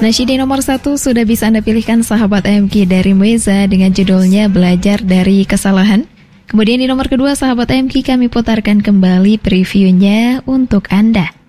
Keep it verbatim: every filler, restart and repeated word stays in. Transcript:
Nasyid nomor satu sudah bisa Anda pilihkan sahabat A M K dari Mweza dengan judulnya Belajar dari Kesalahan. Kemudian di nomor kedua sahabat A M K kami putarkan kembali previewnya untuk Anda.